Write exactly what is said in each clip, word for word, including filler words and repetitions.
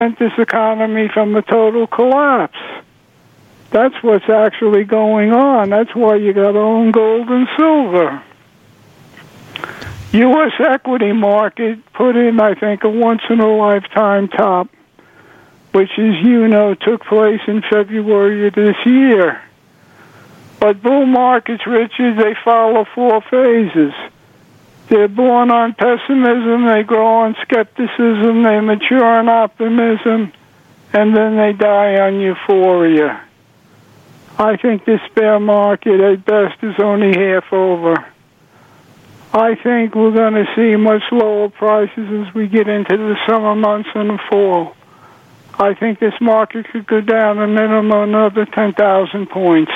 this economy from a total collapse. That's what's actually going on. That's why you got to own gold and silver. U S equity market put in, I think, a once-in-a-lifetime top, which, as you know, took place in February of this year. But bull markets, Richard, they follow four phases. They're born on pessimism, they grow on skepticism, they mature on optimism, and then they die on euphoria. I think this bear market, at best, is only half over. I think we're going to see much lower prices as we get into the summer months and the fall. I think this market could go down a minimum another ten thousand points.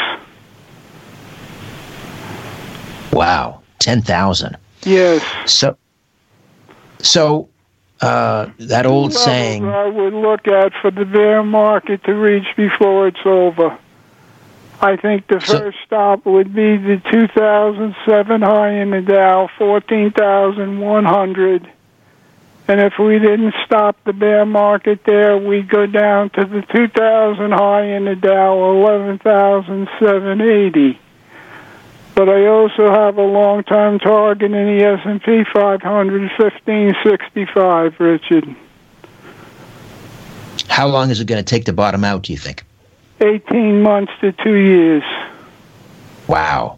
Wow, ten thousand. Yes. So, so uh, that old Levels saying... I would look at for the bear market to reach before it's over. I think the So- first stop would be the two thousand seven high in the Dow, fourteen thousand one hundred. And if we didn't stop the bear market there, we'd go down to the two thousand high in the Dow, eleven thousand seven hundred eighty. But I also have a long-term target in the S and P five hundred, fifteen sixty-five, Richard. How long is it going to take to bottom out, do you think? eighteen months to two years. Wow.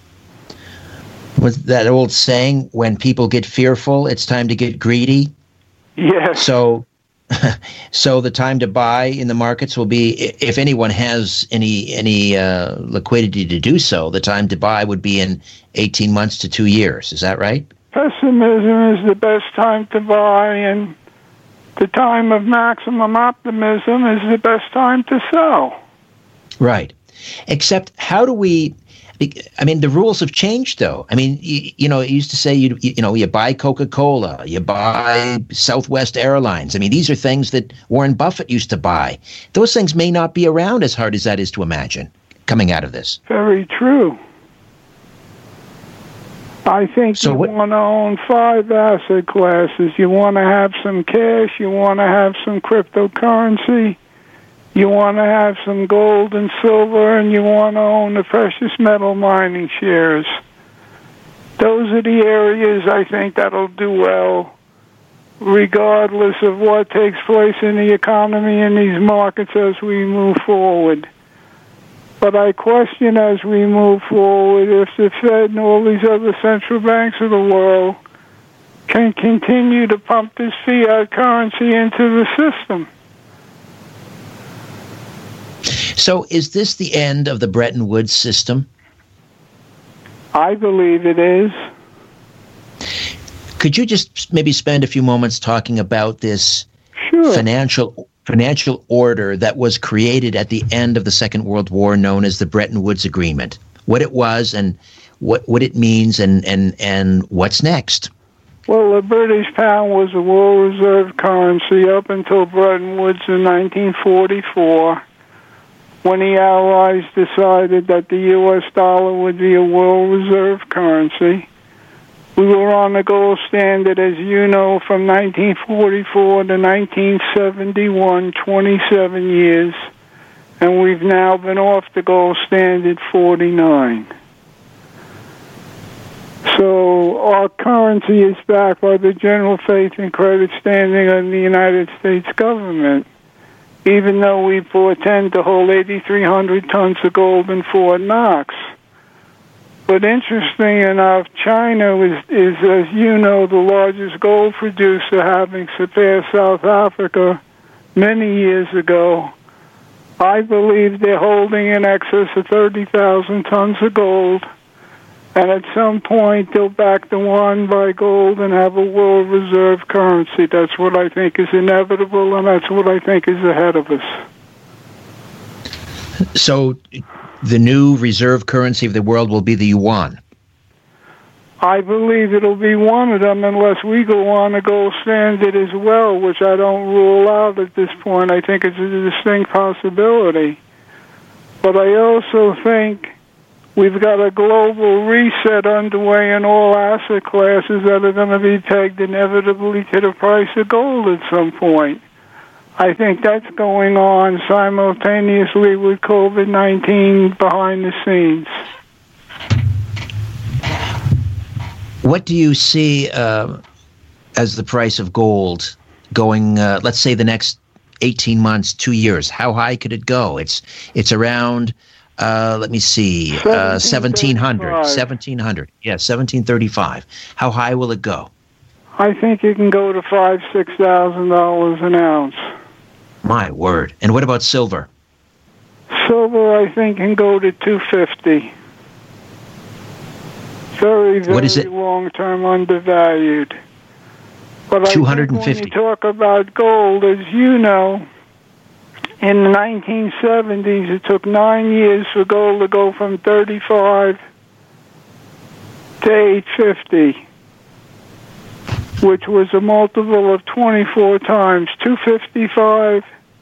Was that old saying, when people get fearful, it's time to get greedy? Yes. So, so the time to buy in the markets will be, if anyone has any any uh, liquidity to do so, the time to buy would be in eighteen months to two years. Is that right? Pessimism is the best time to buy, and the time of maximum optimism is the best time to sell. Right. Except, how do we... I mean, the rules have changed, though. I mean, you, you know, it used to say, you you know, you buy Coca-Cola, you buy Southwest Airlines. I mean, these are things that Warren Buffett used to buy. Those things may not be around, as hard as that is to imagine, coming out of this. Very true. I think So you what- want to own five asset classes. You want to have some cash. You want to have some cryptocurrency. You want to have some gold and silver, and you want to own the precious metal mining shares. Those are the areas I think that'll do well, regardless of what takes place in the economy and these markets as we move forward. But I question, as we move forward, if the Fed and all these other central banks of the world can continue to pump this fiat currency into the system. So is this the end of the Bretton Woods system? I believe it is. Could you just maybe spend a few moments talking about this Sure. financial financial order that was created at the end of the Second World War, known as the Bretton Woods Agreement? What it was, and what what it means, and and and what's next? Well, the British pound was a world reserve currency up until Bretton Woods in nineteen forty-four, when the Allies decided that the U S dollar would be a world reserve currency. We were on the gold standard, as you know, from nineteen forty-four to nineteen seventy-one, twenty-seven years, and we've now been off the gold standard forty-nine. So our currency is backed by the general faith and credit standing of the United States government, even though we pretend to hold eighty-three hundred tons of gold in Fort Knox. But interesting enough, China is, is, as you know, the largest gold producer, having surpassed South Africa many years ago. I believe they're holding in excess of thirty thousand tons of gold, and at some point they'll back the yuan by gold and have a world reserve currency. That's what I think is inevitable, and that's what I think is ahead of us. So the new reserve currency of the world will be the yuan. I believe it'll be one of them unless we go on a gold standard as well, which I don't rule out at this point. I think it's a distinct possibility. But I also think we've got a global reset underway in all asset classes that are going to be pegged inevitably to the price of gold at some point. I think that's going on simultaneously with COVID nineteen behind the scenes. What do you see uh, as the price of gold going, uh, let's say, the next eighteen months, two years? How high could it go? It's it's around, uh, let me see, uh, seventeen hundred. seventeen hundred. Yeah, seventeen thirty-five. How high will it go? I think it can go to five, six thousand dollars an ounce. My word! And what about silver? Silver, I think, can go to two fifty. Very, very what is it? long-term undervalued. But I two hundred fifty. think when you talk about gold, as you know, in the nineteen seventies, it took nine years for gold to go from thirty-five to eight fifty. Which was a multiple of twenty-four times. two fifty-five,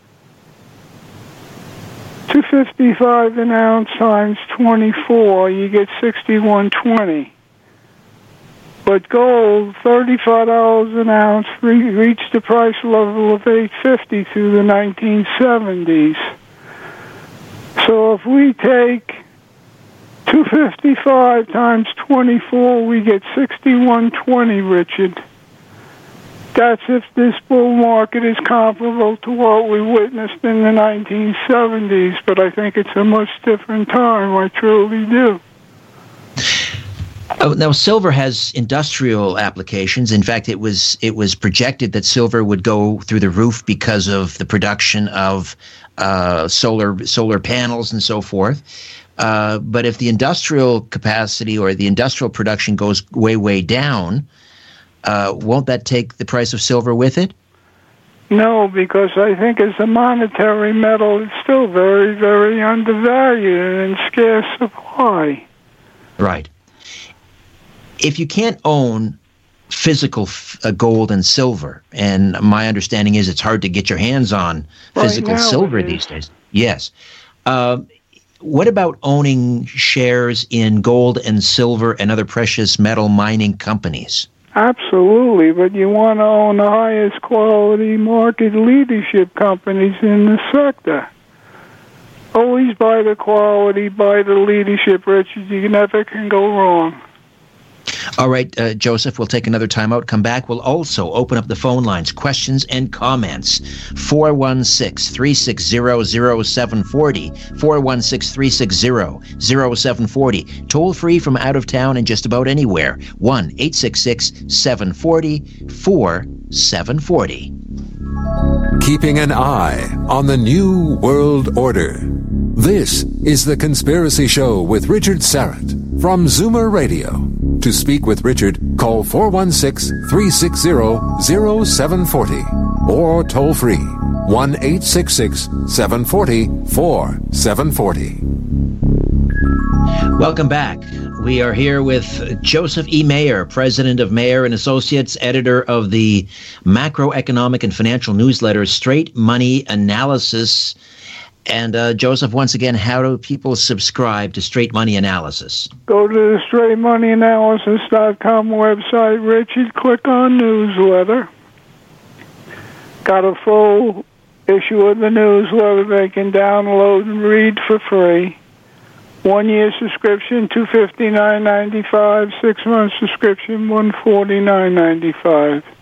two fifty-five an ounce times twenty-four, you get sixty-one twenty. But gold, thirty-five dollars an ounce, re- reached the price level of eight fifty through the nineteen seventies. So if we take two fifty-five times twenty-four, we get sixty-one twenty, Richard. That's if this bull market is comparable to what we witnessed in the nineteen seventies, but I think it's a much different time. I truly do. Oh, now, silver has industrial applications. In fact, it was it was projected that silver would go through the roof because of the production of uh, solar solar panels and so forth. Uh, but if the industrial capacity or the industrial production goes way, way down, Uh, won't that take the price of silver with it? No, because I think as a monetary metal, it's still very, very undervalued and in scarce supply. Right. If you can't own physical f- uh, gold and silver, and my understanding is it's hard to get your hands on physical right now silver it is. these days. Yes. Uh, what about owning shares in gold and silver and other precious metal mining companies? Absolutely, but you want to own the highest quality market leadership companies in the sector. Always buy the quality, buy the leadership, Richard. You never can go wrong. All right, uh, Joseph, we'll take another time out. Come back. We'll also open up the phone lines, questions and comments. four one six, three six zero, zero seven four zero. four one six, three six zero, zero seven four zero. Toll free from out of town and just about anywhere. one eight six six, seven four zero, four seven four zero. Keeping an eye on the New World Order. This is The Conspiracy Show with Richard Syrett from Zoomer Radio. To speak with Richard, call four one six, three six zero, zero seven four zero or toll free one eight six six, seven four zero, four seven four zero. Welcome back. We are here with Joseph E. Mayer, president of Mayer and Associates, editor of the macroeconomic and financial newsletter Straight Money Analysis. And uh, Joseph, once again, how do people subscribe to Straight Money Analysis? Go to the straight money analysis dot com website, Richard. Click on newsletter. Got a full issue of the newsletter they can download and read for free. One year subscription, two hundred fifty-nine dollars and ninety-five cents. Six month subscription, one hundred forty-nine dollars and ninety-five cents.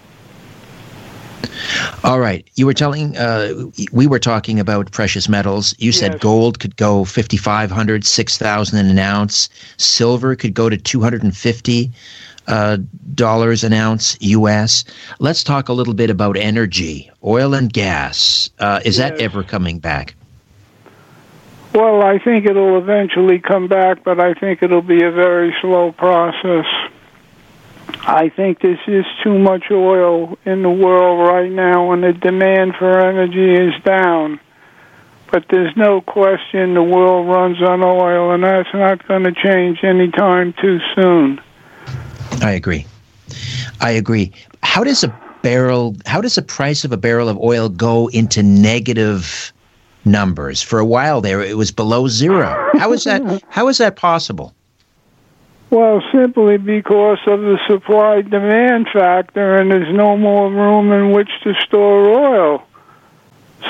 All right. You were telling, uh, we were talking about precious metals. You said Yes. gold could go fifty-five hundred dollars, six thousand dollars an ounce. Silver could go to two hundred fifty uh, dollars an ounce U S. Let's talk a little bit about energy, oil and gas. Uh, is Yes. that ever coming back? Well, I think it'll eventually come back, but I think it'll be a very slow process. I think there's just too much oil in the world right now, and the demand for energy is down. But there's no question the world runs on oil, and that's not going to change anytime too soon. I agree. I agree. How does a barrel, how does the price of a barrel of oil go into negative numbers? For a while there, it was below zero. How is that, how is that possible? Well, simply because of the supply-demand factor, and there's no more room in which to store oil.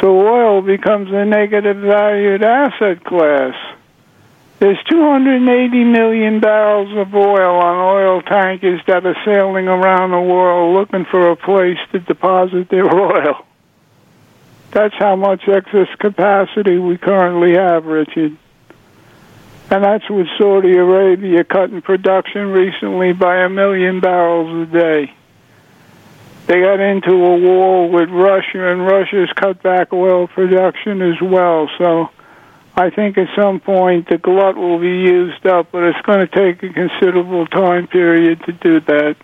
So oil becomes a negative valued asset class. There's two hundred eighty million barrels of oil on oil tankers that are sailing around the world looking for a place to deposit their oil. That's how much excess capacity we currently have, Richard. And that's with Saudi Arabia cutting production recently by a million barrels a day. They got into a war with Russia, and Russia's cut back oil production as well. So I think at some point the glut will be used up, but it's going to take a considerable time period to do that.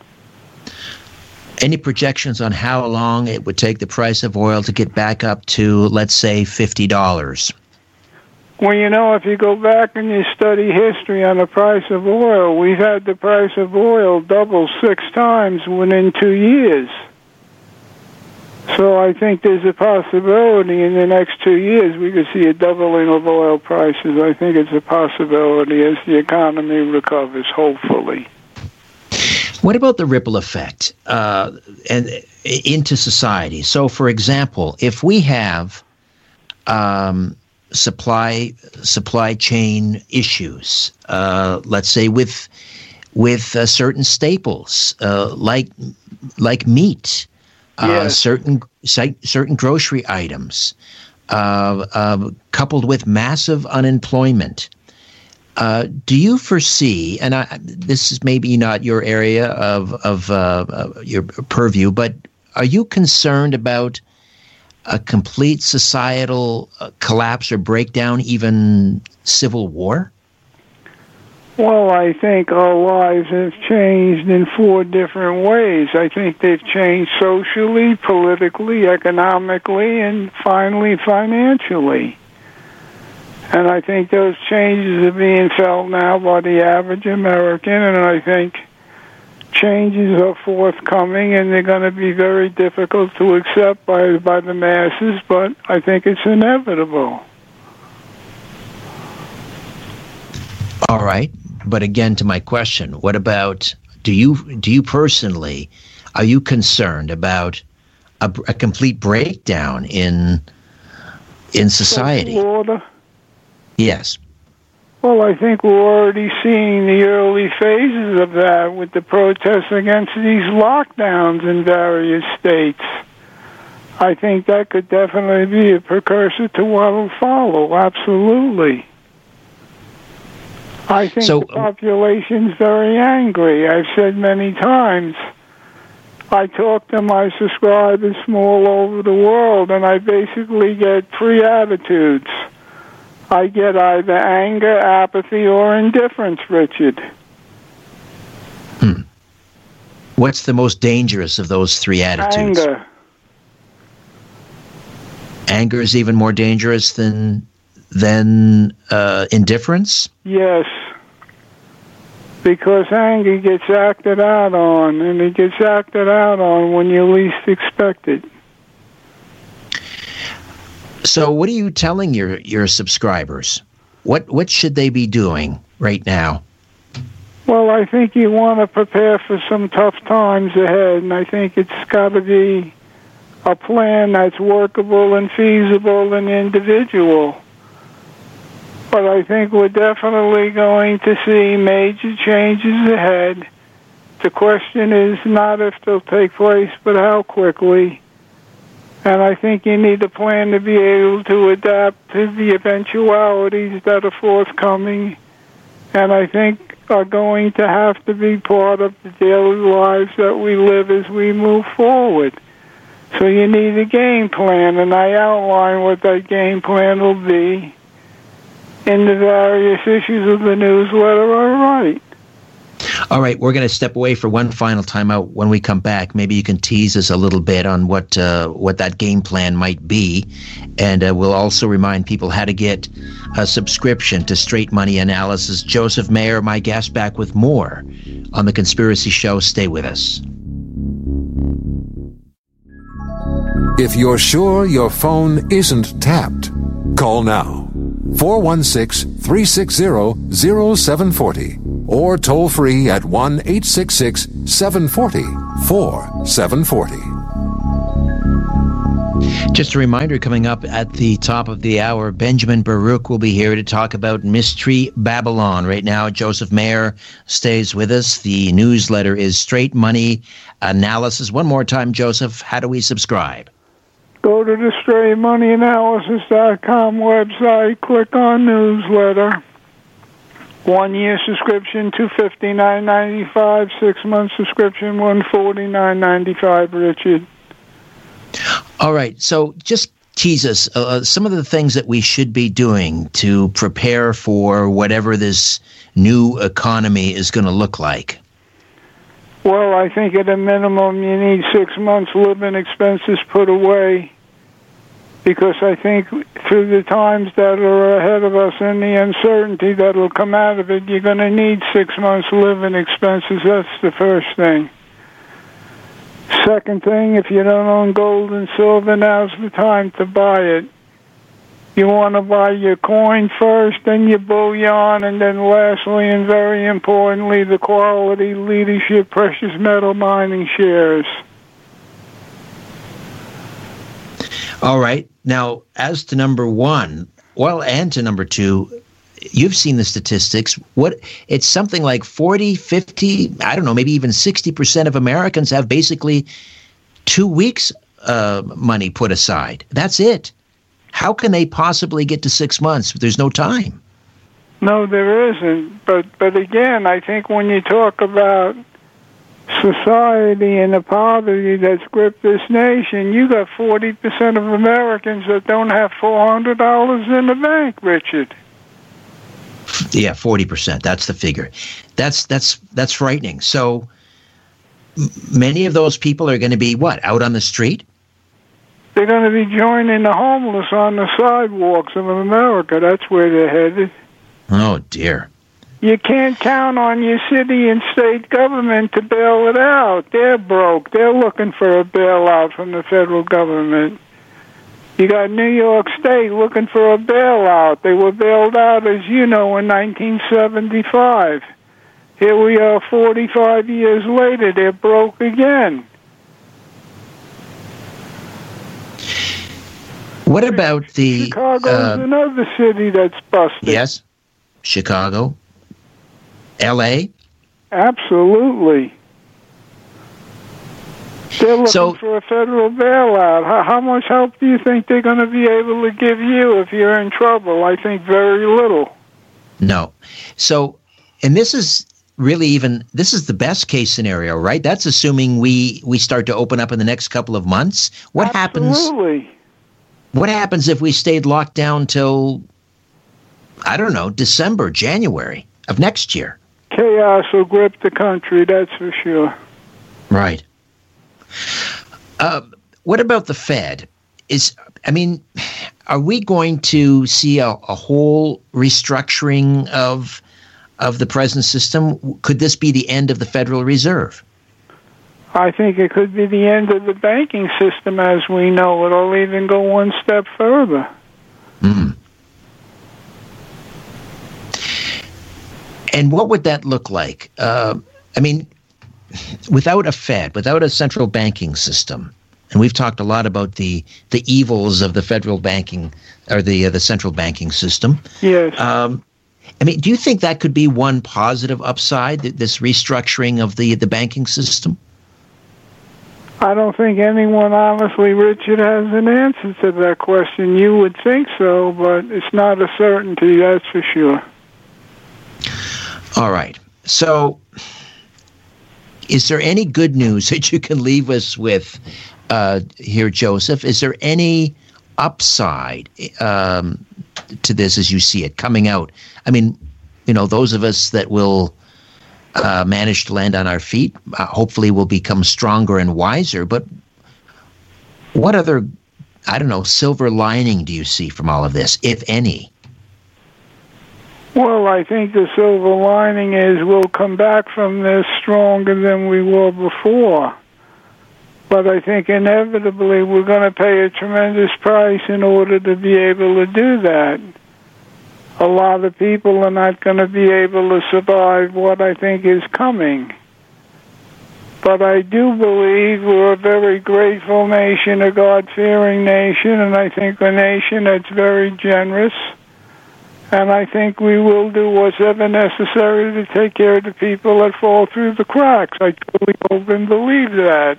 Any projections on how long it would take the price of oil to get back up to, let's say, fifty dollars? Well, you know, if you go back and you study history on the price of oil, we've had the price of oil double six times within two years. So I think there's a possibility in the next two years we could see a doubling of oil prices. I think it's a possibility as the economy recovers, hopefully. What about the ripple effect uh, and into society? So, for example, if we have um, supply supply chain issues, uh, let's say with with uh, certain staples uh, like like meat, uh, yes. certain certain grocery items, uh, uh, coupled with massive unemployment. Uh, do you foresee, and I, this is maybe not your area of, of uh, uh, your purview, but are you concerned about a complete societal uh, collapse or breakdown, even civil war? Well, I think our lives have changed in four different ways. I think they've changed socially, politically, economically, and finally financially. And I think those changes are being felt now by the average American, and I think changes are forthcoming, and they're going to be very difficult to accept by by the masses, but I think it's inevitable. All right. But again, to my question, what about, do you do you personally, are you concerned about a, a complete breakdown in in society? Order? Yes. Well, I think we're already seeing the early phases of that with the protests against these lockdowns in various states. I think that could definitely be a precursor to what will follow, absolutely. I think so, the population's very angry. I've said many times, I talk to my subscribers from all over the world, and I basically get three attitudes. I get either anger, apathy, or indifference, Richard. Hmm. What's the most dangerous of those three attitudes? Anger. Anger is even more dangerous than than uh, indifference? Yes. Because anger gets acted out on, and it gets acted out on when you least expect it. So what are you telling your, your subscribers? What what should they be doing right now? Well, I think you want to prepare for some tough times ahead, and I think it's got to be a plan that's workable and feasible and individual. But I think we're definitely going to see major changes ahead. The question is not if they'll take place, but how quickly. And I think you need a plan to be able to adapt to the eventualities that are forthcoming, and I think are going to have to be part of the daily lives that we live as we move forward. So you need a game plan, and I outline what that game plan will be in the various issues of the newsletter I write. All right, we're going to step away for one final timeout. When we come back, maybe you can tease us a little bit on what uh, what that game plan might be, and uh, we'll also remind people how to get a subscription to Straight Money Analysis. Joseph Mayer, my guest, back with more on The Conspiracy Show. Stay with us. If you're sure your phone isn't tapped, call now. four one six, three six zero, zero seven four zero or toll free at one eight six six, seven four zero, four seven four zero. Just a reminder, coming up at the top of the hour, Benjamin Baruch will be here to talk about Mystery Babylon. Right now, Joseph Mayer stays with us. The newsletter is Straight Money Analysis. One more time, Joseph, how do we subscribe? Go to the straight money analysis dot com website, click on newsletter. One year subscription, two hundred fifty-nine dollars and ninety-five cents. Six month subscription, one hundred forty-nine dollars and ninety-five cents, Richard. All right, so just tease us uh, some of the things that we should be doing to prepare for whatever this new economy is going to look like. Well, I think at a minimum you need six months living expenses put away, because I think through the times that are ahead of us and the uncertainty that will come out of it, you're going to need six months living expenses. That's the first thing. Second thing, if you don't own gold and silver, now's the time to buy it. You want to buy your coin first, then your bullion, and then lastly and very importantly, the quality leadership precious metal mining shares. All right. Now, as to number one, well, and to number two, you've seen the statistics. What it's something like forty, fifty, I don't know, maybe even sixty percent of Americans have basically two weeks uh, money put aside. That's it. How can they possibly get to six months? There's no time. No, there isn't. But but again, I think when you talk about society and the poverty that's gripped this nation, you got forty percent of Americans that don't have four hundred dollars in the bank, Richard. Yeah, forty percent. That's the figure. That's that's that's frightening. So m- many of those people are going to be what, out on the street? They're going to be joining the homeless on the sidewalks of America. That's where they're headed. Oh dear. You can't count on your city and state government to bail it out. They're broke. They're looking for a bailout from the federal government. You got New York State looking for a bailout. They were bailed out, as you know, in nineteen seventy-five. Here we are forty-five years later. They're broke again. What about the... Chicago's uh, another city that's busted. Yes. Chicago. L A. Absolutely. They're looking So- for a federal bailout. How, how much help do you think they're going to be able to give you if you're in trouble? I think very little. No. So, and this is really even, this is the best case scenario, right? That's assuming we, we start to open up in the next couple of months. What Absolutely. happens? What happens if we stayed locked down till, I don't know, December, January of next year? Chaos will grip the country, that's for sure. Right. Uh, what about the Fed? Is I mean, are we going to see a, a whole restructuring of of the present system? Could this be the end of the Federal Reserve? I think it could be the end of the banking system as we know it. It'll even go one step further. Mm. And what would that look like? Uh, I mean, without a Fed, without a central banking system, and we've talked a lot about the the evils of the federal banking or the uh, the central banking system. Yes. Um, I mean, do you think that could be one positive upside, this restructuring of the the banking system? I don't think anyone, honestly, Richard, has an answer to that question. You would think so, but it's not a certainty, that's for sure. All right. So, is there any good news that you can leave us with uh, here, Joseph? Is there any upside um, to this as you see it coming out? I mean, you know, those of us that will uh, manage to land on our feet, uh, hopefully will become stronger and wiser. But what other, I don't know, silver lining do you see from all of this, if any? Well, I think the silver lining is we'll come back from this stronger than we were before. But I think inevitably we're going to pay a tremendous price in order to be able to do that. A lot of people are not going to be able to survive what I think is coming. But I do believe we're a very grateful nation, a God-fearing nation, and I think a nation that's very generous. And I think we will do whatever necessary to take care of the people that fall through the cracks. I totally hope and believe that.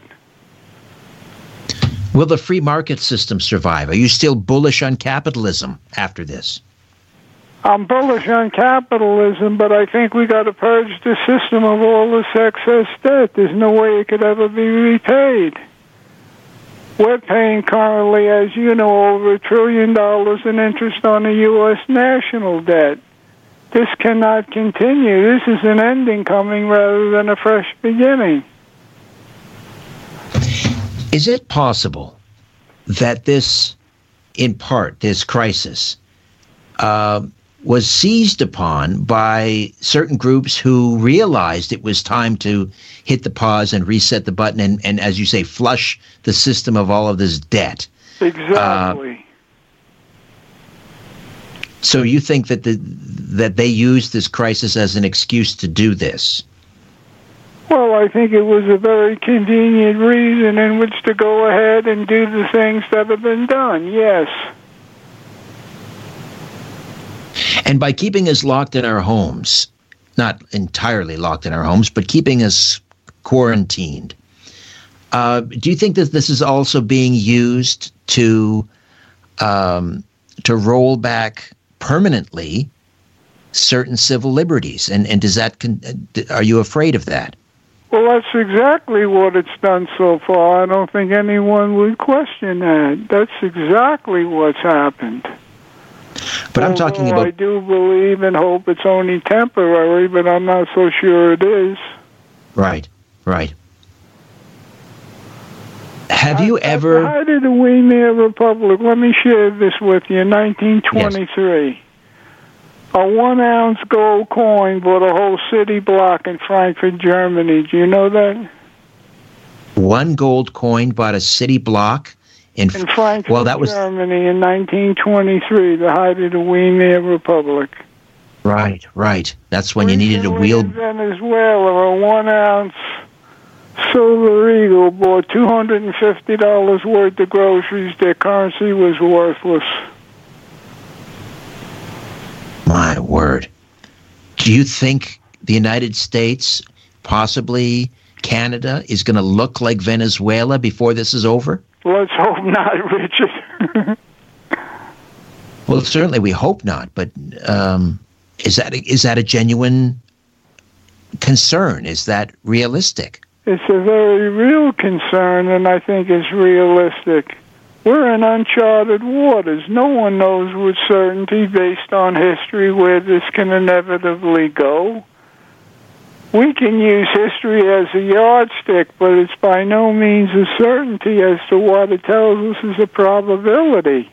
Will the free market system survive? Are you still bullish on capitalism after this? I'm bullish on capitalism, but I think we got to purge the system of all this excess debt. There's no way it could ever be repaid. We're paying currently, as you know, over a trillion dollars in interest on the U S national debt. This cannot continue. This is an ending coming rather than a fresh beginning. Is it possible that this, in part, this crisis, uh, was seized upon by certain groups who realized it was time to hit the pause and reset the button and, and as you say, flush the system of all of this debt? Exactly. Uh, so you think that the that they used this crisis as an excuse to do this? Well, I think it was a very convenient reason in which to go ahead and do the things that have been done, yes. And by keeping us locked in our homes, not entirely locked in our homes, but keeping us quarantined, uh, do you think that this is also being used to um, to roll back permanently certain civil liberties? And and does that con- are you afraid of that? Well, that's exactly what it's done so far. I don't think anyone would question that. That's exactly what's happened. But I'm talking about... I do believe and hope it's only temporary, but I'm not so sure it is. Right, right. Have you at, ever... At the height of the Weimar Republic, let me share this with you, in nineteen twenty-three. Yes. A one-ounce gold coin bought a whole city block in Frankfurt, Germany. Do you know that? One gold coin bought a city block in, in Frankfurt, well, that was, Germany in nineteen twenty-three, the height of the Weimar Republic. Right, right. That's when you needed a wheel. In Venezuela, a one-ounce silver eagle bought two hundred fifty dollars worth of groceries. Their currency was worthless. My word. Do you think the United States, possibly Canada, is going to look like Venezuela before this is over? Let's hope not, Richard. Well, certainly we hope not, but um, is that is that a genuine concern? Is that realistic? It's a very real concern, and I think it's realistic. We're in uncharted waters. No one knows with certainty, based on history, where this can inevitably go. We can use history as a yardstick, but it's by no means a certainty as to what it tells us is a probability.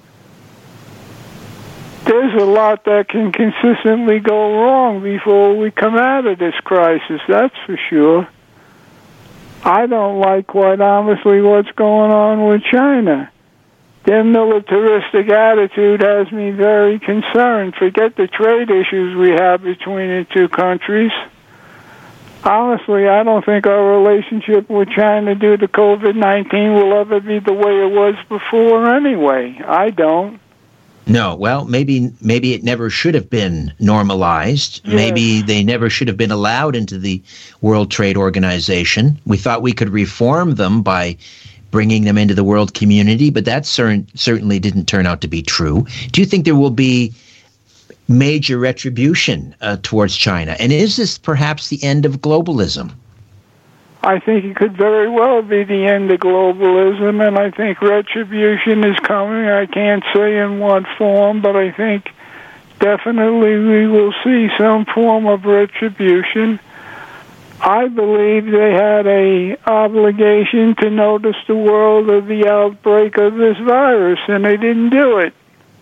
There's a lot that can consistently go wrong before we come out of this crisis, that's for sure. I don't like, quite honestly, what's going on with China. Their militaristic attitude has me very concerned. Forget the trade issues we have between the two countries. Honestly, I don't think our relationship with China due to COVID nineteen will ever be the way it was before anyway. I don't. No, well, maybe maybe it never should have been normalized. Yes. Maybe they never should have been allowed into the World Trade Organization. We thought we could reform them by bringing them into the world community, but that cer- certainly didn't turn out to be true. Do you think there will be major retribution uh, towards China? And is this perhaps the end of globalism? I think it could very well be the end of globalism, and I think retribution is coming. I can't say in what form, but I think definitely we will see some form of retribution. I believe they had a obligation to notice the world of the outbreak of this virus, and they didn't do it.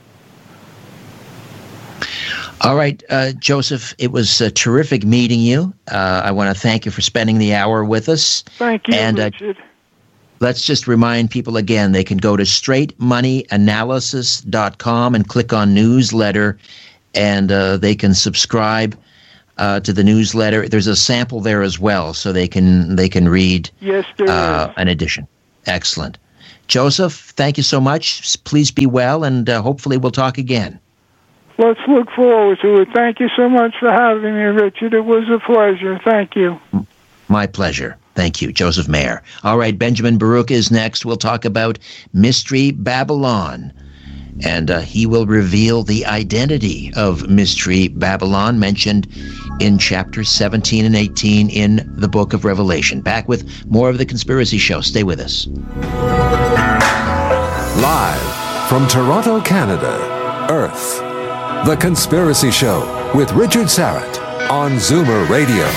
All right, uh, Joseph, it was uh, terrific meeting you. Uh, I want to thank you for spending the hour with us. Thank you, and, Richard. Uh, let's just remind people again, they can go to straight money analysis dot com and click on newsletter, and uh, they can subscribe uh, to the newsletter. There's a sample there as well, so they can they can read Yes, there uh, is. an edition. Excellent. Joseph, thank you so much. Please be well, and uh, hopefully we'll talk again. Let's look forward to it. Thank you so much for having me, Richard. It was a pleasure. Thank you. My pleasure. Thank you, Joseph Mayer. All right, Benjamin Baruch is next. We'll talk about Mystery Babylon. And uh, he will reveal the identity of Mystery Babylon mentioned in chapters seventeen and eighteen in the book of Revelation. Back with more of The Conspiracy Show. Stay with us. Live from Toronto, Canada, Earth. The Conspiracy Show with Richard Syrett on Zoomer Radio.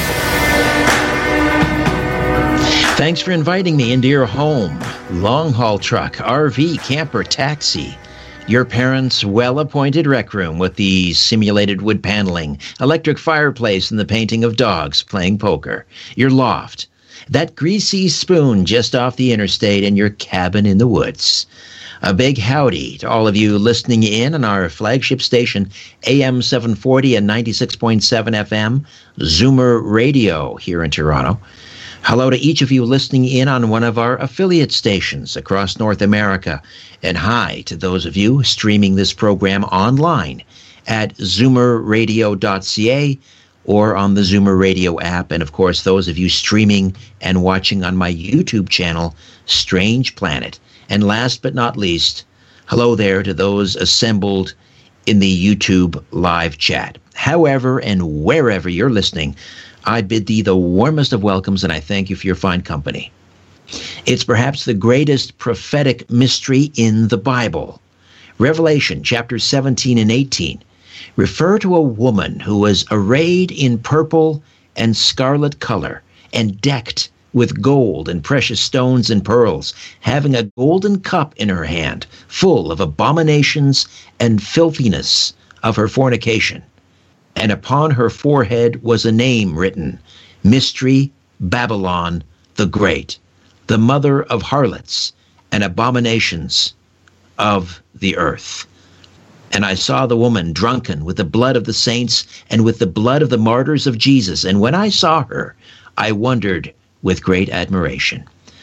Thanks for inviting me into your home. Long-haul truck, R V, camper, taxi. Your parents' well-appointed rec room with the simulated wood paneling, electric fireplace, and the painting of dogs playing poker. Your loft. That greasy spoon just off the interstate, and your cabin in the woods. A big howdy to all of you listening in on our flagship station, A M seven forty and ninety-six point seven F M, Zoomer Radio here in Toronto. Hello to each of you listening in on one of our affiliate stations across North America. And hi to those of you streaming this program online at zoomer radio dot c a or on the Zoomer Radio app. And of course, those of you streaming and watching on my YouTube channel, Strange Planet. And last but not least, hello there to those assembled in the YouTube live chat. However and wherever you're listening, I bid thee the warmest of welcomes, and I thank you for your fine company. It's perhaps the greatest prophetic mystery in the Bible. Revelation chapters seventeen and eighteen refer to a woman who was arrayed in purple and scarlet color and decked with gold and precious stones and pearls, having a golden cup in her hand, full of abominations and filthiness of her fornication. And upon her forehead was a name written, Mystery Babylon the Great, the mother of harlots and abominations of the earth. And I saw the woman drunken with the blood of the saints and with the blood of the martyrs of Jesus. And when I saw her, I wondered with great admiration.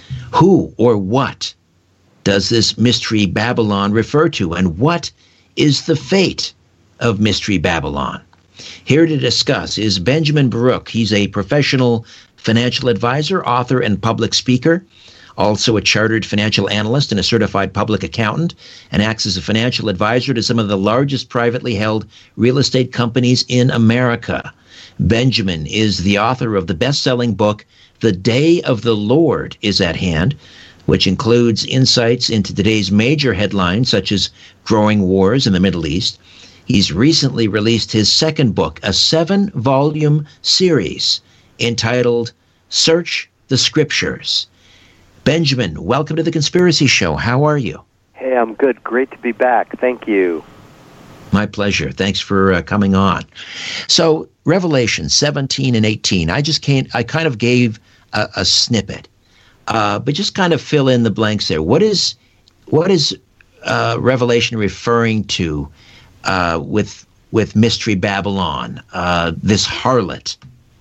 Who or what does this Mystery Babylon refer to? And what is the fate of Mystery Babylon? Here to discuss is Benjamin Baruch. He's a professional financial advisor, author, and public speaker, also a chartered financial analyst and a certified public accountant, and acts as a financial advisor to some of the largest privately held real estate companies in America. Benjamin is the author of the best-selling book, The Day of the Lord is at Hand, which includes insights into today's major headlines, such as growing wars in the Middle East. He's recently released his second book, a seven-volume series entitled Search the Scriptures. Benjamin, welcome to The Conspiracy Show. How are you? Hey, I'm good. Great to be back. Thank you. My pleasure. Thanks for uh, coming on. So, Revelation seventeen and eighteen, I just can't, I kind of gave a, a snippet, uh, but just kind of fill in the blanks there. What is, what is uh, Revelation referring to uh, with with Mystery Babylon, uh, this harlot?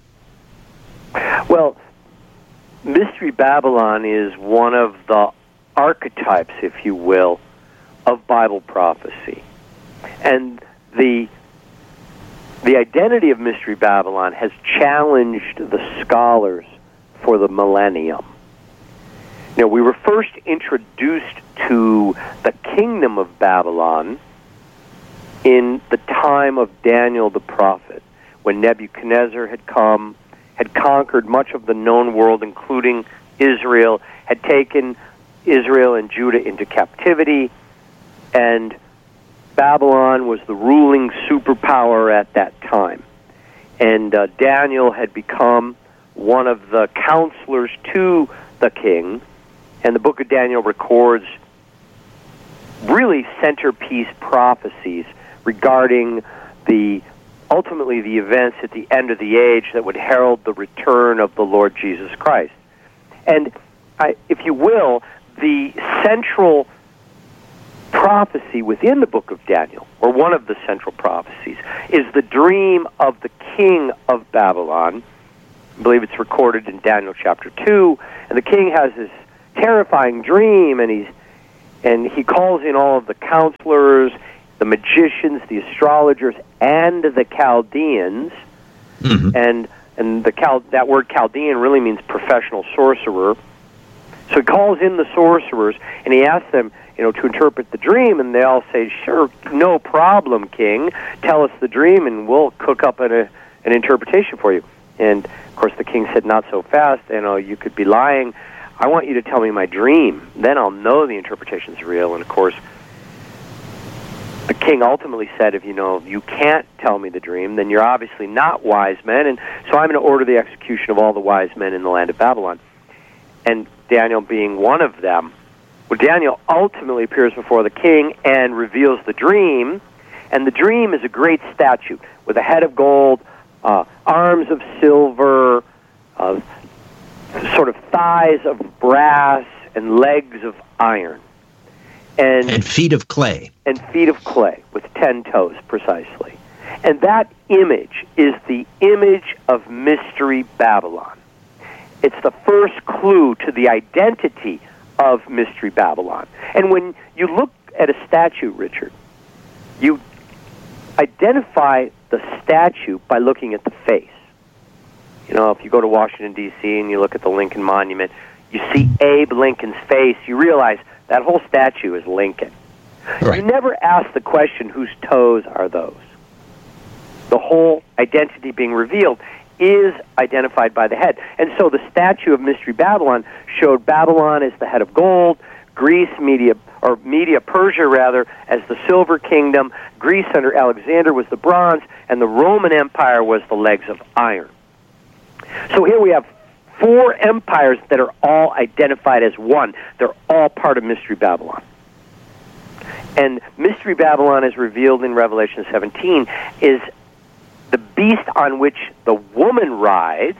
Well, Mystery Babylon is one of the archetypes, if you will, of Bible prophecy. And the the identity of Mystery Babylon has challenged the scholars for the millennium. You know, we were first introduced to the kingdom of Babylon in the time of Daniel the prophet, when Nebuchadnezzar had come, had conquered much of the known world, including Israel, had taken Israel and Judah into captivity, and Babylon was the ruling superpower at that time. And uh, Daniel had become one of the counselors to the king, and the book of Daniel records really centerpiece prophecies regarding the ultimately the events at the end of the age that would herald the return of the Lord Jesus Christ. And I, if you will, the central prophecy within the book of Daniel, or one of the central prophecies, is the dream of the king of Babylon. I believe it's recorded in Daniel chapter two, and the king has this terrifying dream, and he's and he calls in all of the counselors, the magicians, the astrologers, and the Chaldeans. Mm-hmm. And and the Cal, that word Chaldean really means professional sorcerer. So he calls in the sorcerers, and he asks them, you know, to interpret the dream, and they all say, "Sure, no problem, King. Tell us the dream, and we'll cook up an, a, an interpretation for you." And of course, the king said, "Not so fast. You know, you could be lying. I want you to tell me my dream. Then I'll know the interpretation's real." And of course, the king ultimately said, "If you know you can't tell me the dream, then you're obviously not wise men, and so I'm going to order the execution of all the wise men in the land of Babylon." And Daniel being one of them, well, Daniel ultimately appears before the king and reveals the dream, and the dream is a great statue with a head of gold, uh, arms of silver, uh, sort of thighs of brass, and legs of iron. And, and feet of clay. And feet of clay, with ten toes, precisely. And that image is the image of Mystery Babylon. It's the first clue to the identity of Mystery Babylon. And when you look at a statue, Richard, you identify the statue by looking at the face. You know, if you go to Washington, D C, and you look at the Lincoln Monument, you see Abe Lincoln's face, you realize that whole statue is Lincoln. Right. You never ask the question, whose toes are those? The whole identity being revealed is identified by the head. And so the statue of Mystery Babylon showed Babylon as the head of gold, Greece, Media, or Media Persia rather, as the silver kingdom, Greece under Alexander was the bronze, and the Roman Empire was the legs of iron. So here we have four empires that are all identified as one. They're all part of Mystery Babylon. And Mystery Babylon, as revealed in Revelation seventeen, is the beast on which the woman rides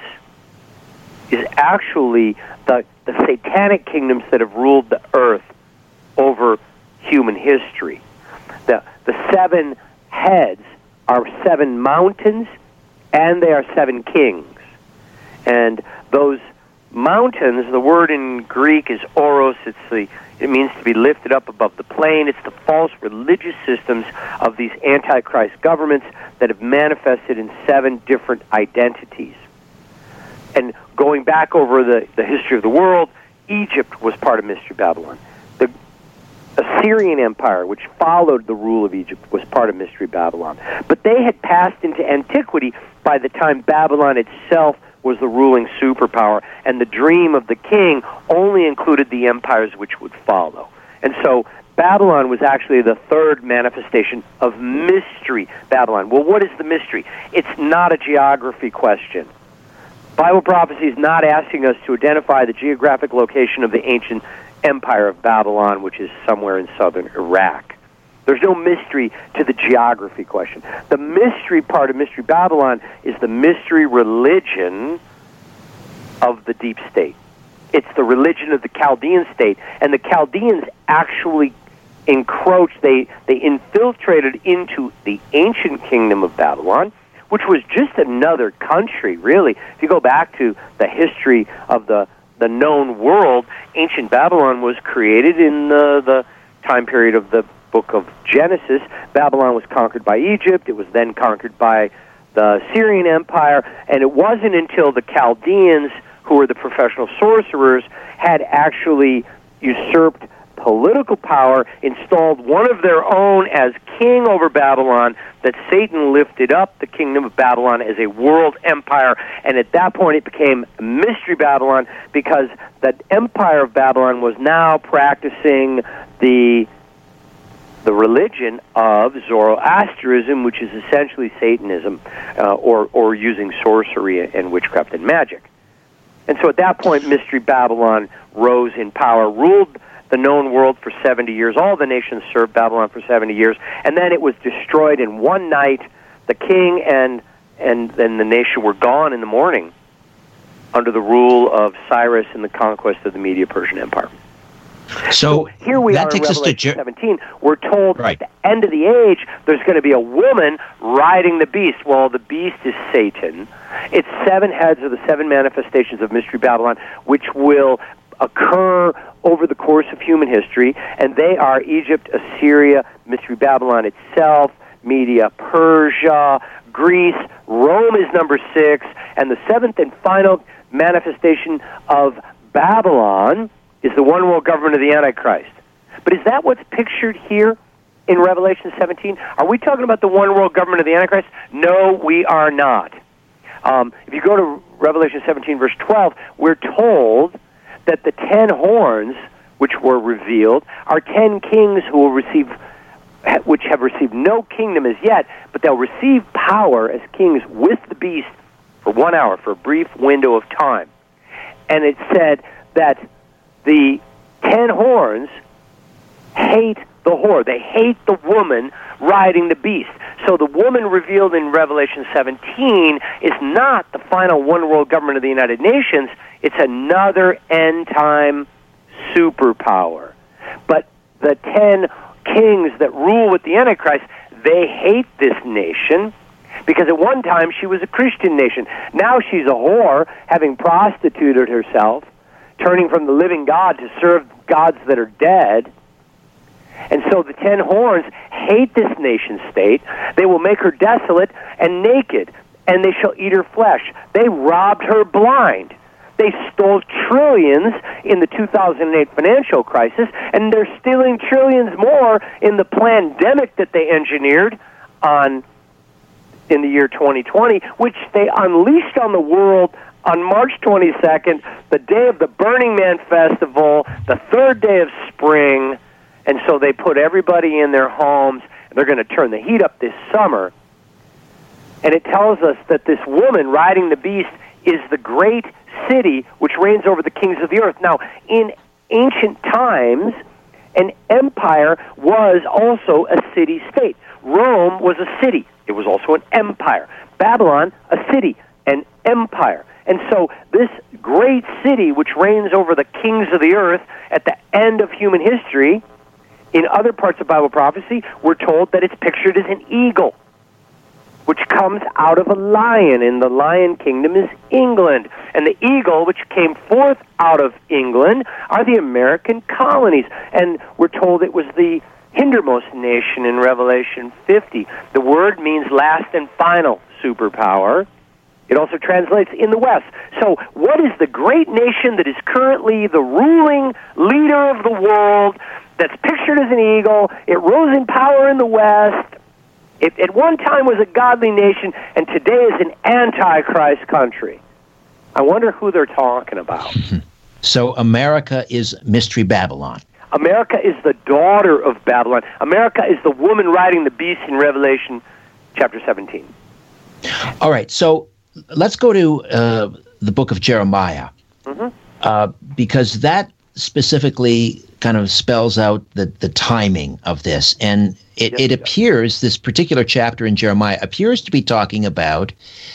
is actually the, the satanic kingdoms that have ruled the earth over human history. The, the seven heads are seven mountains, and they are seven kings. And those mountains, the word in Greek is oros, it's the, it means to be lifted up above the plain. It's the false religious systems of these antichrist governments that have manifested in seven different identities. And going back over the, the history of the world, Egypt was part of Mystery Babylon. The Assyrian Empire, which followed the rule of Egypt, was part of Mystery Babylon. But they had passed into antiquity by the time Babylon itself was the ruling superpower, and the dream of the king only included the empires which would follow. And so Babylon was actually the third manifestation of Mystery Babylon. Well, what is the mystery? It's not a geography question. Bible prophecy is not asking us to identify the geographic location of the ancient empire of Babylon, which is somewhere in southern Iraq. There's no mystery to the geography question. The mystery part of Mystery Babylon is the mystery religion of the deep state. It's the religion of the Chaldean state, and the Chaldeans actually encroached, they, they infiltrated into the ancient kingdom of Babylon, which was just another country, really. If you go back to the history of the, the known world, ancient Babylon was created in the, the time period of the book of Genesis. Babylon was conquered by Egypt. It was then conquered by the Syrian Empire, and it wasn't until the Chaldeans, who were the professional sorcerers, had actually usurped political power, installed one of their own as king over Babylon, that Satan lifted up the kingdom of Babylon as a world empire, and at that point it became Mystery Babylon, because the empire of Babylon was now practicing the the religion of Zoroastrianism, which is essentially Satanism, uh, or, or using sorcery and witchcraft and magic. And so at that point, Mystery Babylon rose in power, ruled the known world for seventy years. All the nations served Babylon for seventy years, and then it was destroyed in one night. The king and and then the nation were gone in the morning under the rule of Cyrus and the conquest of the Media-Persian Empire. So, So here we that are in takes us to Revelation Jer- seventeen. We're told Right. at the end of the age, there's going to be a woman riding the beast. Well, the beast is Satan. Its seven heads are the seven manifestations of Mystery Babylon, which will occur over the course of human history, and they are Egypt, Assyria, Mystery Babylon itself, Media, Persia, Greece. Rome is number six, and the seventh and final manifestation of Babylon is the one world government of the Antichrist. But is that what's pictured here in Revelation seventeen? Are we talking about the one world government of the Antichrist? No, we are not. Um, if you go to Revelation seventeen, verse twelve, we're told that the ten horns, which were revealed, are ten kings who will receive, which have received no kingdom as yet, but they'll receive power as kings with the beast for one hour, for a brief window of time. And it said that the ten horns hate the whore. They hate the woman riding the beast. So the woman revealed in Revelation seventeen is not the final one world government of the United Nations. It's another end-time superpower. But the ten kings that rule with the Antichrist, they hate this nation because at one time she was a Christian nation. Now she's a whore, having prostituted herself, turning from the living God to serve gods that are dead. And so the ten horns hate this nation state. They will make her desolate and naked, and they shall eat her flesh. They robbed her blind. They stole trillions in the two thousand eight financial crisis, and they're stealing trillions more in the pandemic that they engineered on in the year twenty twenty, which they unleashed on the world on March twenty-second, the day of the Burning Man Festival, the third day of spring. And so they put everybody in their homes, and they're going to turn the heat up this summer. And it tells us that this woman riding the beast is the great city which reigns over the kings of the earth. Now, in ancient times, an empire was also a city-state. Rome was a city. It was also an empire. Babylon, a city, an empire. And so this great city which reigns over the kings of the earth at the end of human history, in other parts of Bible prophecy, we're told that it's pictured as an eagle, which comes out of a lion, and the lion kingdom is England. And the eagle, which came forth out of England, are the American colonies. And we're told it was the hindermost nation in Revelation fifty. The word means last and final superpower. It also translates in the West. So what is the great nation that is currently the ruling leader of the world, that's pictured as an eagle? It rose in power in the West. It at one time was a godly nation, and today is an antichrist country. I wonder who they're talking about. So America is Mystery Babylon. America is the daughter of Babylon. America is the woman riding the beast in Revelation chapter seventeen. All right, so let's go to uh, the book of Jeremiah, mm-hmm. uh, because that specifically kind of spells out the, the timing of this. And it, yes, it appears, this particular chapter in Jeremiah appears to be talking about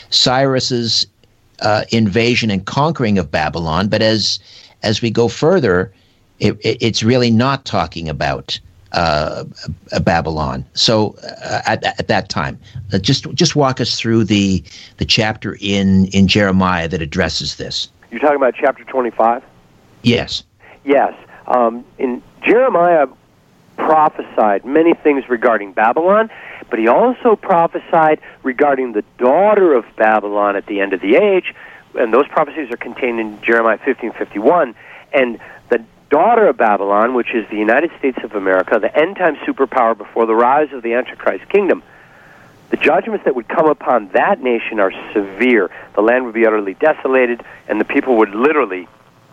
Cyrus's uh, invasion and conquering of Babylon. But as as we go further, it, it, it's really not talking about uh, Babylon. So uh, at, at that time, uh, just just walk us through the the chapter in, in Jeremiah that addresses this. You're talking about chapter twenty-five? Yes. Yes. Um, in Jeremiah prophesied many things regarding Babylon, but he also prophesied regarding the daughter of Babylon at the end of the age, and those prophecies are contained in Jeremiah fifteen fifty-one. And the daughter of Babylon, which is the United States of America, the end-time superpower before the rise of the Antichrist kingdom, the judgments that would come upon that nation are severe. The land would be utterly desolated, and the people would literally,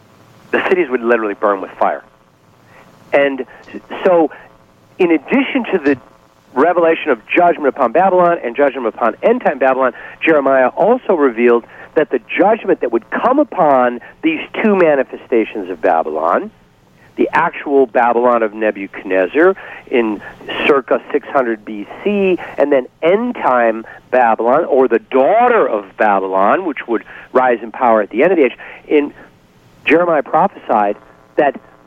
the cities would literally burn with fire. And so, in addition to the revelation of judgment upon Babylon and judgment upon end-time Babylon, Jeremiah also revealed that the judgment that would come upon these two manifestations of Babylon, the actual Babylon of Nebuchadnezzar in circa six hundred B C, and then end-time Babylon, or the daughter of Babylon, which would rise in power at the end of the age, in Jeremiah prophesied that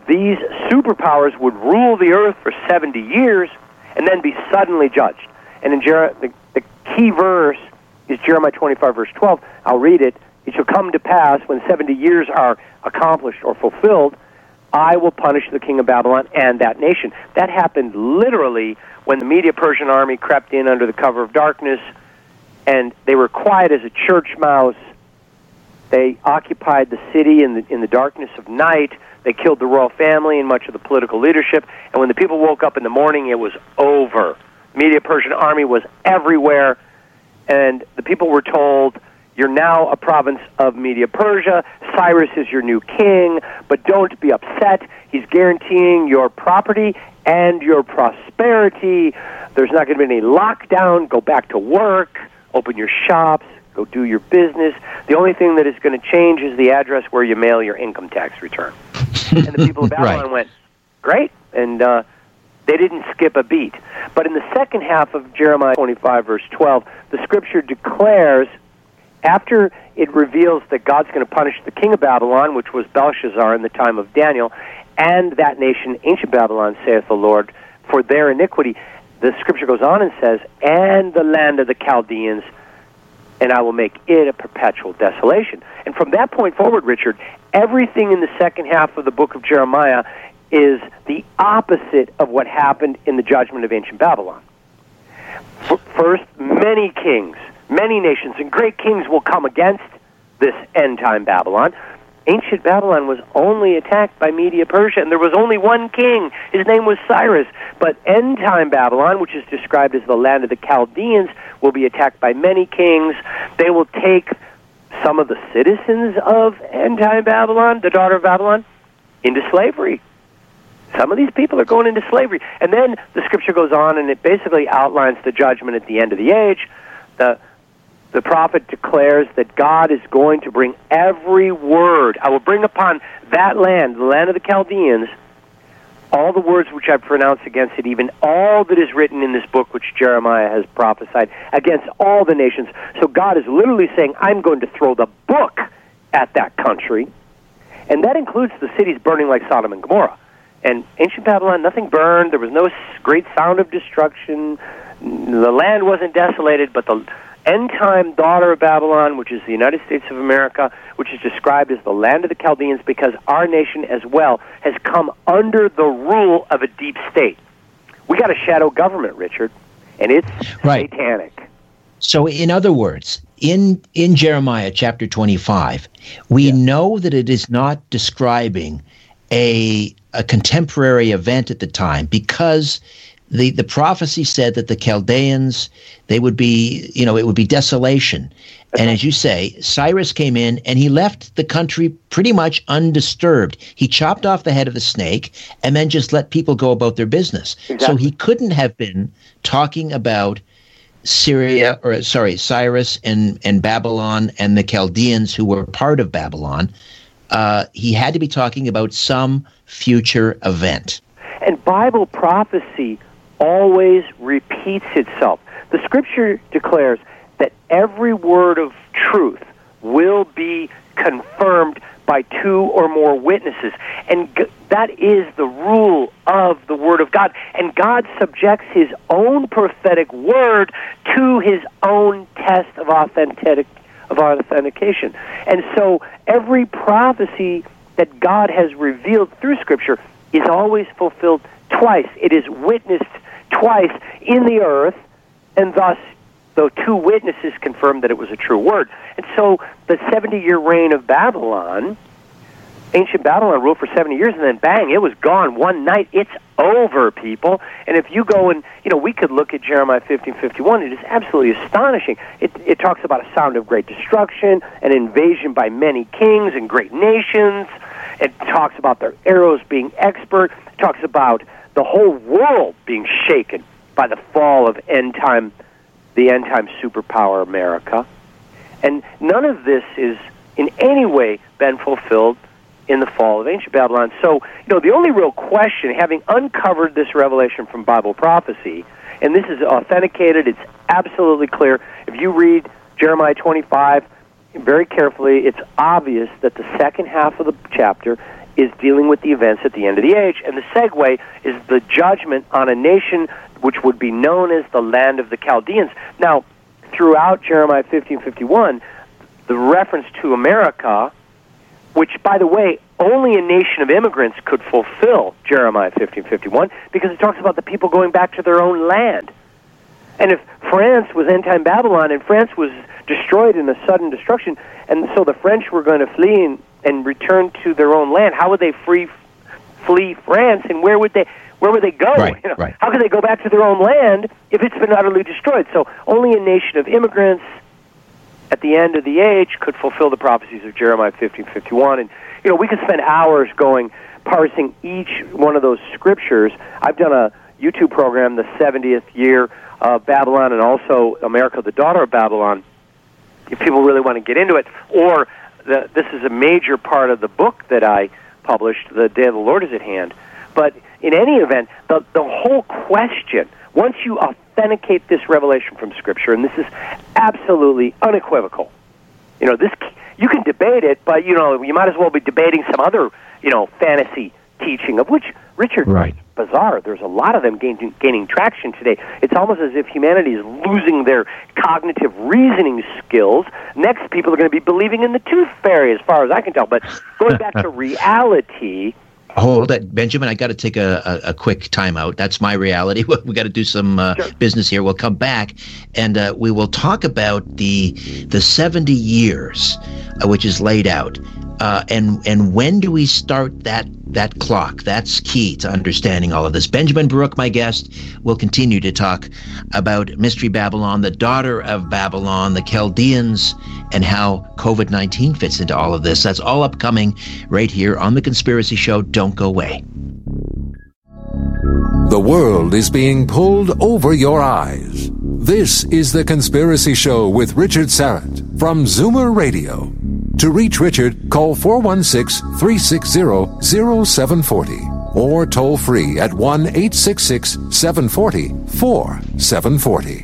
these superpowers would rule the earth for seventy years and then be suddenly judged. And in Jer- the, the key verse is Jeremiah twenty-five, verse twelve. I'll read it. It shall come to pass when seventy years are accomplished or fulfilled, I will punish the king of Babylon and that nation. That happened literally when the Medo-Persian army crept in under the cover of darkness, and they were quiet as a church mouse. They occupied the city in the, in the darkness of night. They killed the royal family and much of the political leadership. And when the people woke up in the morning, it was over. The Medo-Persian army was everywhere, and the people were told, you're now a province of Medo-Persia. Cyrus is your new king, but don't be upset. He's guaranteeing your property and your prosperity. There's not going to be any lockdown. Go back to work. Open your shops. Go do your business. The only thing that is going to change is the address where you mail your income tax return. And the people of Babylon Right. went, great, and uh, they didn't skip a beat. But in the second half of Jeremiah twenty-five, verse twelve, the Scripture declares, after it reveals that God's going to punish the king of Babylon, which was Belshazzar in the time of Daniel, and that nation, ancient Babylon, saith the Lord, for their iniquity, the Scripture goes on and says, and the land of the Chaldeans, and I will make it a perpetual desolation. And from that point forward, Richard, everything in the second half of the book of Jeremiah is the opposite of what happened in the judgment of ancient Babylon. First, many kings, many nations, and great kings will come against this end-time Babylon. Ancient Babylon was only attacked by Medo-Persia, and there was only one king. His name was Cyrus. But end-time Babylon, which is described as the land of the Chaldeans, will be attacked by many kings. They will take some of the citizens of end-time Babylon, the daughter of Babylon, into slavery. Some of these people are going into slavery. And then the Scripture goes on, and it basically outlines the judgment at the end of the age. The The prophet declares that God is going to bring every word. I will bring upon that land, the land of the Chaldeans, all the words which I pronounce against it, even all that is written in this book which Jeremiah has prophesied, against all the nations. So God is literally saying, I'm going to throw the book at that country. And that includes the cities burning like Sodom and Gomorrah. And ancient Babylon, nothing burned. There was no great sound of destruction. The land wasn't desolated, but the end-time daughter of Babylon, which is the United States of America, which is described as the land of the Chaldeans, because our nation as well has come under the rule of a deep state. We got a shadow government, Richard, and it's Right. satanic. So, in other words, in in Jeremiah chapter twenty-five, we Yeah. know that it is not describing a a contemporary event at the time, because the the prophecy said that the Chaldeans, they would be, you know, it would be desolation. And as you say, Cyrus came in and he left the country pretty much undisturbed. He chopped off the head of the snake and then just let people go about their business. Exactly. So he couldn't have been talking about Syria, or sorry, Cyrus and, and Babylon and the Chaldeans who were part of Babylon. Uh, he had to be talking about some future event. And Bible prophecy always repeats itself. The Scripture declares that every word of truth will be confirmed by two or more witnesses. And g- that is the rule of the Word of God. And God subjects His own prophetic word to His own test of authentic of authentication. And so every prophecy that God has revealed through Scripture is always fulfilled twice. It is witnessed twice in the earth, and thus, though two witnesses confirmed that it was a true word. And so the seventy-year reign of Babylon, ancient Babylon ruled for seventy years, and then bang, it was gone one night. It's over, people. And if you go and, you know, we could look at Jeremiah fifteen fifty-one. It is absolutely astonishing. It, it talks about a sound of great destruction, an invasion by many kings and great nations. It talks about their arrows being expert. It talks about the whole world being shaken by the fall of end-time, the end-time superpower America. And none of this is in any way been fulfilled in the fall of ancient Babylon. So, you know, the only real question, having uncovered this revelation from Bible prophecy, and this is authenticated, it's absolutely clear. If you read Jeremiah twenty-five very carefully, it's obvious that the second half of the chapter is dealing with the events at the end of the age, and the segue is the judgment on a nation which would be known as the land of the Chaldeans. Now, throughout Jeremiah fifteen fifty-one, the reference to America, which, by the way, only a nation of immigrants could fulfill Jeremiah fifteen fifty-one, because it talks about the people going back to their own land. And if France was end-time Babylon, and France was destroyed in a sudden destruction, and so the French were going to flee and, and return to their own land, how would they free, flee France, and where would they where would they go? Right, you know, right. How could they go back to their own land if it's been utterly destroyed? So only a nation of immigrants at the end of the age could fulfill the prophecies of Jeremiah fifteen fifty-one. And, you know, we could spend hours going, parsing each one of those scriptures. I've done a YouTube program, the seventieth year of Babylon, and also America, the Daughter of Babylon, if people really want to get into it. Or the, this is a major part of the book that I published, The Day of the Lord is at Hand. But in any event, the, the whole question, once you authenticate this revelation from Scripture, and this is absolutely unequivocal, you know, this you can debate it, but, you know, you might as well be debating some other, you know, fantasy teaching, of which, Richard, right. bizarre. There's a lot of them gaining, gaining traction today. It's almost as if humanity is losing their cognitive reasoning skills. Next, people are going to be believing in the tooth fairy, as far as I can tell. But going back to reality... Hold it, Benjamin. I got to take a, a, a quick timeout. That's my reality. We got to do some uh, sure. business here. We'll come back, and uh, we will talk about the the seventy years, uh, which is laid out, uh, and and when do we start that that clock? That's key to understanding all of this. Benjamin Baruch, my guest, will continue to talk about Mystery Babylon, the daughter of Babylon, the Chaldeans, and how COVID nineteen fits into all of this. That's all upcoming right here on The Conspiracy Show. Don't go away. The world is being pulled over your eyes. This is The Conspiracy Show with Richard Syrett from Zoomer Radio. To reach Richard, call four one six, three six zero, zero seven four zero or toll free at one eight six six, seven four zero, four seven four zero.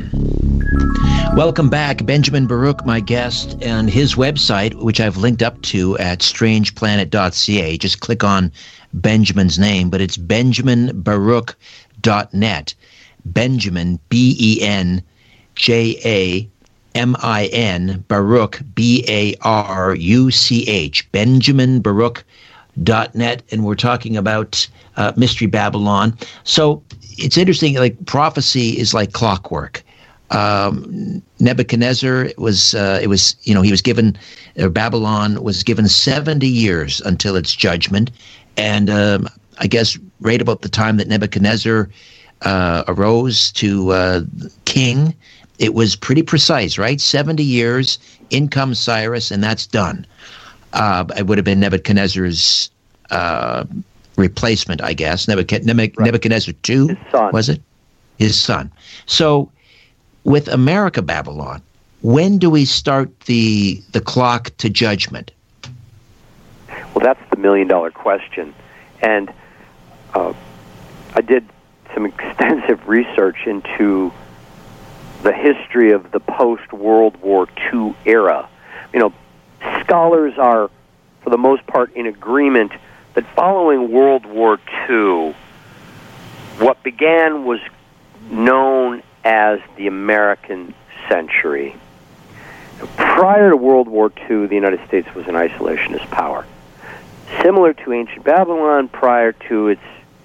Welcome back. Benjamin Baruch, my guest, and his website, which I've linked up to at strange planet dot c a. Just click on Benjamin's name, but it's benjamin baruch dot net. Benjamin, B E N J A M I N, Baruch, B A R U C H, benjamin baruch dot net, and we're talking about uh, Mystery Babylon. So it's interesting, like prophecy is like clockwork. Um, Nebuchadnezzar was, uh, it was, you know, he was given, uh, Babylon was given seventy years until its judgment. And um, I guess right about the time that Nebuchadnezzar uh, arose to uh, king, it was pretty precise, right? seventy years, in comes Cyrus, and that's done. Uh, it would have been Nebuchadnezzar's uh, replacement, I guess. Nebuchadnezzar, right. Nebuchadnezzar the Second, was it? His son. So with America Babylon, when do we start the the clock to judgment? Well, that's the million-dollar question. And uh, I did some extensive research into the history of the post-World War Two era. You know, scholars are, for the most part, in agreement that following World War Two, what began was known as the American century. Prior to World War Two, the United States was an isolationist power. Similar to ancient Babylon, prior to its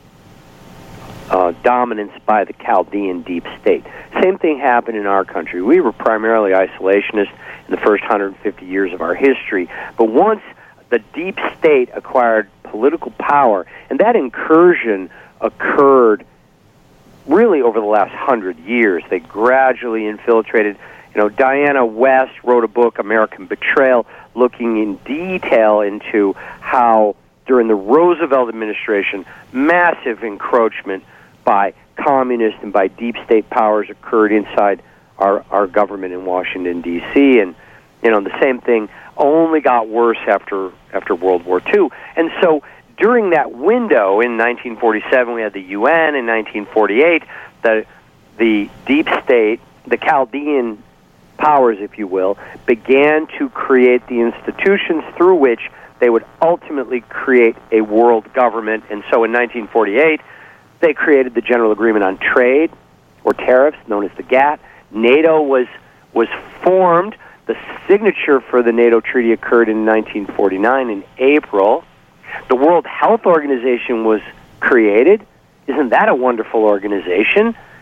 uh, dominance by the Chaldean deep state. Same thing happened in our country. We were primarily isolationist in the first one hundred fifty years of our history. But once the deep state acquired political power, and that incursion occurred really over the last hundred years. They gradually infiltrated. You know, Diana West wrote a book, American Betrayal, looking in detail into how, during the Roosevelt administration, massive encroachment by communist and by deep state powers occurred inside our, our government in Washington, D C, and, you know, the same thing only got worse after after World War Two. And so during that window, in nineteen forty-seven, we had the U N. In nineteen forty-eight, the the deep state, the Chaldean powers, if you will, began to create the institutions through which they would ultimately create a world government. And so in nineteen forty-eight, they created the General Agreement on Trade, or Tariffs, known as the GATT. NATO was was formed. The signature for the NATO treaty occurred in nineteen forty-nine in April. The World Health Organization was created. Isn't that a wonderful organization?